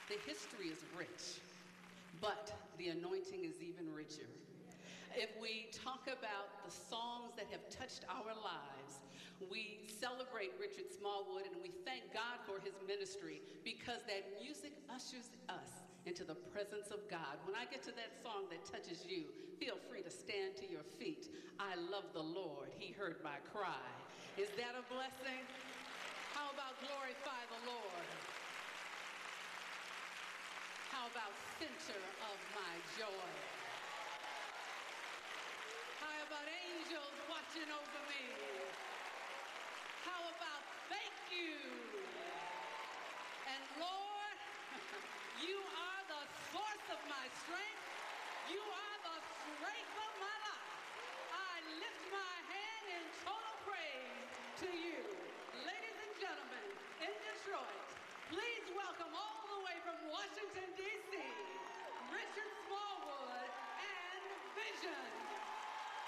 The history is rich, but the anointing is even richer. If we talk about the songs that have touched our lives, we celebrate Richard Smallwood and we thank God for his ministry because that music ushers us into the presence of God. When I get to that song that touches you, feel free to stand to your feet. I love the Lord. He heard my cry. Is that a blessing? How about glorify the Lord? How about center of my joy? How about angels watching over me? How about thank you? And Lord, you are the source of my strength. You are the strength of my life. I lift my hand in total praise to you. Ladies and gentlemen, in Detroit,